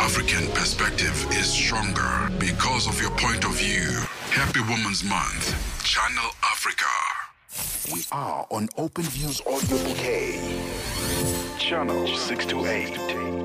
African perspective is stronger because of your point of view. Happy Women's Month. Channel Africa. We are on Open Views Audio Bouquet. Channel 628.